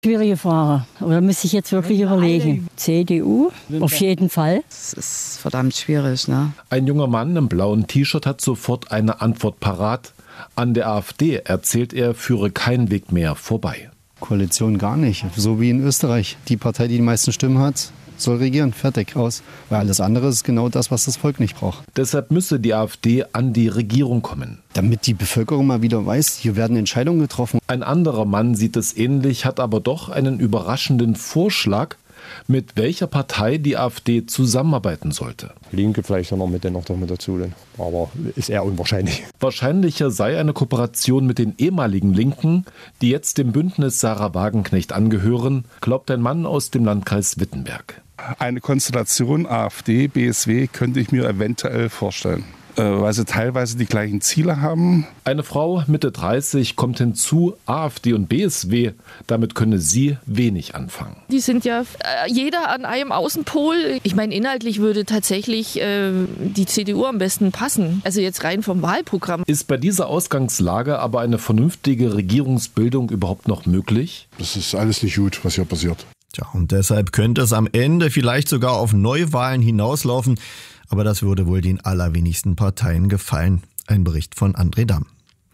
Schwierige Frage. Oder müsste ich jetzt wirklich überlegen? CDU? Auf jeden Fall. Das ist verdammt schwierig, ne? Ein junger Mann im blauen T-Shirt hat sofort eine Antwort parat. An der AfD, erzählt er, führe kein Weg mehr vorbei. Koalition gar nicht. So wie in Österreich. Die Partei, die die meisten Stimmen hat, soll regieren. Fertig, aus. Weil alles andere ist genau das, was das Volk nicht braucht. Deshalb müsse die AfD an die Regierung kommen. Damit die Bevölkerung mal wieder weiß, hier werden Entscheidungen getroffen. Ein anderer Mann sieht es ähnlich, hat aber doch einen überraschenden Vorschlag, mit welcher Partei die AfD zusammenarbeiten sollte. Linke vielleicht noch mit dazu, aber ist eher unwahrscheinlich. Wahrscheinlicher sei eine Kooperation mit den ehemaligen Linken, die jetzt dem Bündnis Sarah Wagenknecht angehören, glaubt ein Mann aus dem Landkreis Wittenberg. Eine Konstellation AfD, BSW könnte ich mir eventuell vorstellen, weil sie teilweise die gleichen Ziele haben. Eine Frau Mitte 30 kommt hinzu, AfD und BSW, damit könne sie wenig anfangen. Die sind ja jeder an einem Außenpol. Ich meine, inhaltlich würde tatsächlich die CDU am besten passen. Also jetzt rein vom Wahlprogramm. Ist bei dieser Ausgangslage aber eine vernünftige Regierungsbildung überhaupt noch möglich? Das ist alles nicht gut, was hier passiert. Tja, und deshalb könnte es am Ende vielleicht sogar auf Neuwahlen hinauslaufen. Aber das würde wohl den allerwenigsten Parteien gefallen. Ein Bericht von André Damm.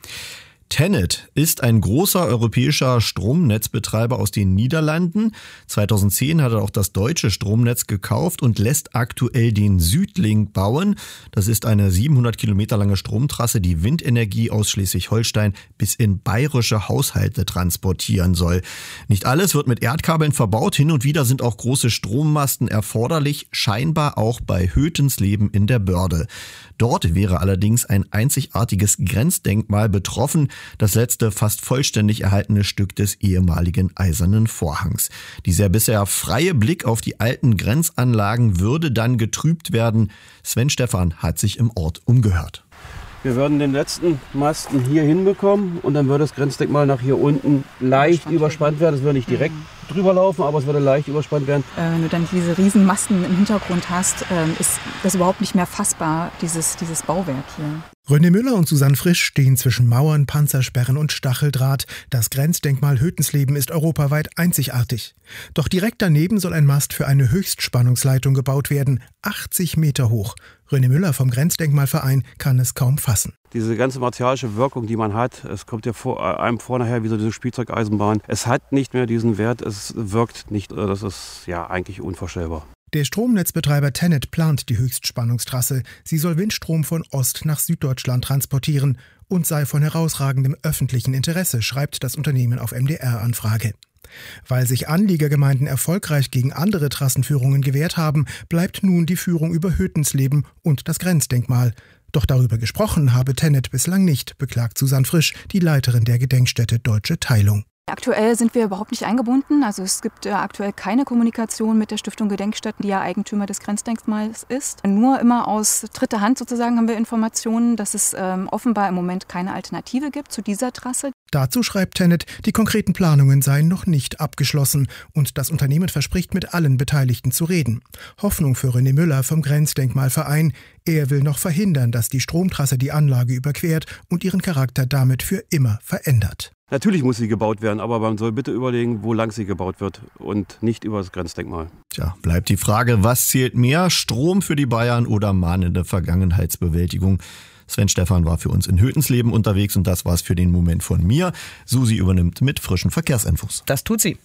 TenneT ist ein großer europäischer Stromnetzbetreiber aus den Niederlanden. 2010 hat er auch das deutsche Stromnetz gekauft und lässt aktuell den Südlink bauen. Das ist eine 700 Kilometer lange Stromtrasse, die Windenergie aus Schleswig-Holstein bis in bayerische Haushalte transportieren soll. Nicht alles wird mit Erdkabeln verbaut. Hin und wieder sind auch große Strommasten erforderlich, scheinbar auch bei Hötensleben in der Börde. Dort wäre allerdings ein einzigartiges Grenzdenkmal betroffen, das letzte fast vollständig erhaltene Stück des ehemaligen Eisernen Vorhangs. Dieser bisher freie Blick auf die alten Grenzanlagen würde dann getrübt werden. Sven Stephan hat sich im Ort umgehört. Wir würden den letzten Masten hier hinbekommen und dann würde das Grenzdenkmal nach hier unten leicht überspannt werden. Es würde nicht direkt drüber laufen, aber es würde leicht überspannt werden. Wenn du dann diese riesen Masten im Hintergrund hast, ist das überhaupt nicht mehr fassbar, dieses Bauwerk hier. René Müller und Susanne Frisch stehen zwischen Mauern, Panzersperren und Stacheldraht. Das Grenzdenkmal Hötensleben ist europaweit einzigartig. Doch direkt daneben soll ein Mast für eine Höchstspannungsleitung gebaut werden, 80 Meter hoch. René Müller vom Grenzdenkmalverein kann es kaum fassen. Diese ganze martialische Wirkung, die man hat, es kommt ja einem vornachher wie so diese Spielzeugeisenbahn. Es hat nicht mehr diesen Wert, es wirkt nicht, das ist ja eigentlich unvorstellbar. Der Stromnetzbetreiber TenneT plant die Höchstspannungstrasse. Sie soll Windstrom von Ost- nach Süddeutschland transportieren und sei von herausragendem öffentlichen Interesse, schreibt das Unternehmen auf MDR-Anfrage. Weil sich Anliegergemeinden erfolgreich gegen andere Trassenführungen gewehrt haben, bleibt nun die Führung über Hötensleben und das Grenzdenkmal. Doch darüber gesprochen habe TenneT bislang nicht, beklagt Susanne Frisch, die Leiterin der Gedenkstätte Deutsche Teilung. Aktuell sind wir überhaupt nicht eingebunden. Also es gibt aktuell keine Kommunikation mit der Stiftung Gedenkstätten, die ja Eigentümer des Grenzdenkmals ist. Nur immer aus dritter Hand sozusagen haben wir Informationen, dass es offenbar im Moment keine Alternative gibt zu dieser Trasse. Dazu schreibt TenneT, die konkreten Planungen seien noch nicht abgeschlossen und das Unternehmen verspricht, mit allen Beteiligten zu reden. Hoffnung für René Müller vom Grenzdenkmalverein. Er will noch verhindern, dass die Stromtrasse die Anlage überquert und ihren Charakter damit für immer verändert. Natürlich muss sie gebaut werden, aber man soll bitte überlegen, wo lang sie gebaut wird und nicht über das Grenzdenkmal. Tja, bleibt die Frage, was zählt mehr, Strom für die Bayern oder mahnende Vergangenheitsbewältigung? Sven Stephan war für uns in Hötensleben unterwegs und das war's für den Moment von mir. Susi übernimmt mit frischen Verkehrsinfos. Das tut sie.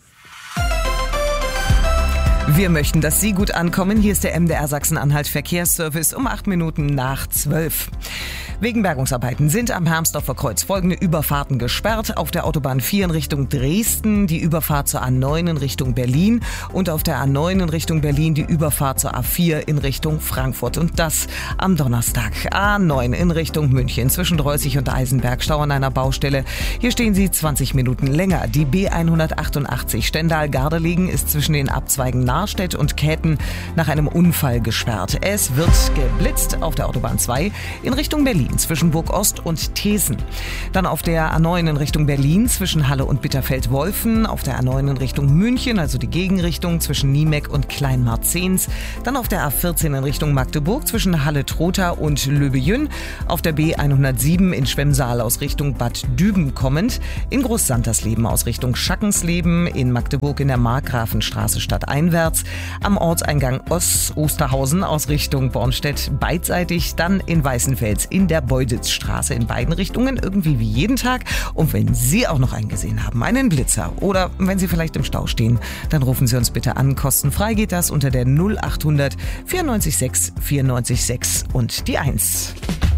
Wir möchten, dass Sie gut ankommen. Hier ist der MDR Sachsen-Anhalt Verkehrsservice um 8 Minuten nach 12. Wegen Bergungsarbeiten sind am Hermsdorfer Kreuz folgende Überfahrten gesperrt. Auf der Autobahn 4 in Richtung Dresden die Überfahrt zur A9 in Richtung Berlin und auf der A9 in Richtung Berlin die Überfahrt zur A4 in Richtung Frankfurt. Und das am Donnerstag. A9 in Richtung München zwischen Dreußig und Eisenberg. Stau an einer Baustelle. Hier stehen Sie 20 Minuten länger. Die B188 Stendal-Gardelegen ist zwischen den Abzweigen Narstedt und Käthen nach einem Unfall gesperrt. Es wird geblitzt auf der Autobahn 2 in Richtung Berlin zwischen Burg Ost und Thesen. Dann auf der A9 in Richtung Berlin zwischen Halle und Bitterfeld-Wolfen. Auf der A9 in Richtung München, also die Gegenrichtung zwischen Niemeck und Kleinmarzens. Dann auf der A14 in Richtung Magdeburg zwischen Halle-Trotha und Löbejün. Auf der B107 in Schwemmsaal aus Richtung Bad Düben kommend. In Großsantersleben aus Richtung Schackensleben. In Magdeburg in der Markgrafenstraße stadteinwärts. Am Ortseingang Osterhausen aus Richtung Bornstedt beidseitig. Dann in Weißenfels in der Beuditzstraße in beiden Richtungen. Irgendwie wie jeden Tag. Und wenn Sie auch noch einen gesehen haben, einen Blitzer oder wenn Sie vielleicht im Stau stehen, dann rufen Sie uns bitte an. Kostenfrei geht das unter der 0800 94 6 94 6 und die 1.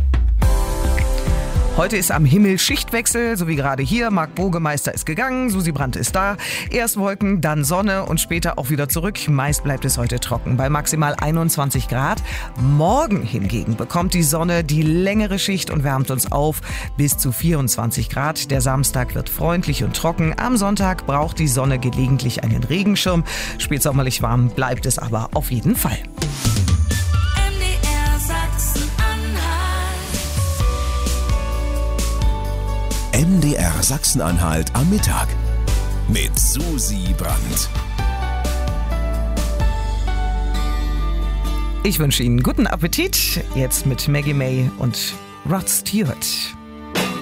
Heute ist am Himmel Schichtwechsel, so wie gerade hier. Marc Burgemeister ist gegangen, Susi Brandt ist da. Erst Wolken, dann Sonne und später auch wieder zurück. Meist bleibt es heute trocken bei maximal 21 Grad. Morgen hingegen bekommt die Sonne die längere Schicht und wärmt uns auf bis zu 24 Grad. Der Samstag wird freundlich und trocken. Am Sonntag braucht die Sonne gelegentlich einen Regenschirm. Spätsommerlich warm bleibt es aber auf jeden Fall. MDR Sachsen-Anhalt am Mittag mit Susi Brandt. Ich wünsche Ihnen guten Appetit. Jetzt mit Maggie May und Rod Stewart.